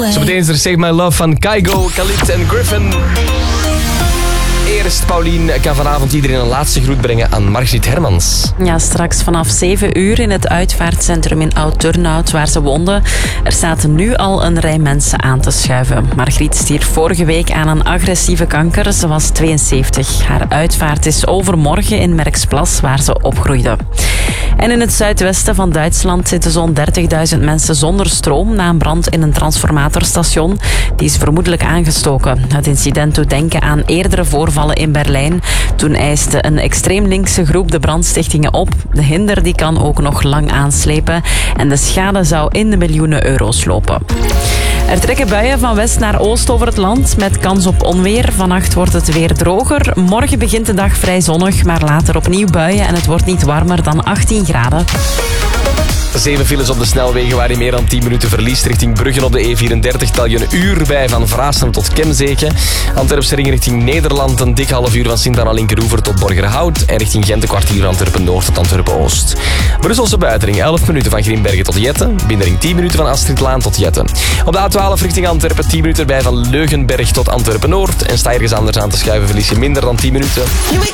Zometeen is er Save My Love van Kygo, Khalid en Griffin. Eerst, Paulien, kan vanavond iedereen een laatste groet brengen aan Margriet Hermans. Ja, straks vanaf 7 uur in het uitvaartcentrum in Oud-Turnhout, waar ze woonde. Er staat nu al een rij mensen aan te schuiven. Margriet stierf vorige week aan een agressieve kanker. Ze was 72. Haar uitvaart is overmorgen in Merksplas, waar ze opgroeide. En in het zuidwesten van Duitsland zitten zo'n 30.000 mensen zonder stroom na een brand in een transformatorstation. Die is vermoedelijk aangestoken. Het incident doet denken aan eerdere voorvallen in Berlijn. Toen eiste een extreem linkse groep de brandstichtingen op. De hinder die kan ook nog lang aanslepen. En de schade zou in de miljoenen euro's lopen. Er trekken buien van west naar oost over het land met kans op onweer. Vannacht wordt het weer droger. Morgen begint de dag vrij zonnig, maar later opnieuw buien en het wordt niet warmer dan 18 graden. 7 files op de snelwegen waar je meer dan 10 minuten verliest. Richting Bruggen op de E34 tel je een uur bij van Vraastem tot Kemzeke. Antwerpse ring richting Nederland een dik half uur van Sint-Anna-Linkeroever tot Borgerhout. En richting Gent een kwartier van Antwerpen-Noord tot Antwerpen-Oost. Brusselse buitenring 11 minuten van Grimbergen tot Jetten. Binnenring 10 minuten van Astridlaan tot Jetten. Op de A12 richting Antwerpen 10 minuten bij van Leugenberg tot Antwerpen-Noord. En sta je ergens anders aan te schuiven verlies je minder dan 10 minuten.